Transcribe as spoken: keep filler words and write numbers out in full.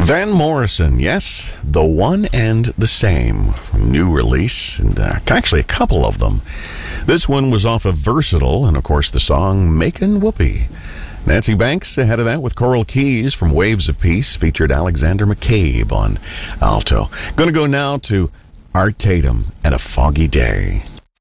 Van Morrison, yes, the one and the same. New release, and uh, actually a couple of them. This one was off of Versatile, and of course the song Makin' Whoopee. Nancy Banks ahead of that with Coral Keys from Waves of Peace, featured Alexander McCabe on alto. Going to go now to Art Tatum and A Foggy Day.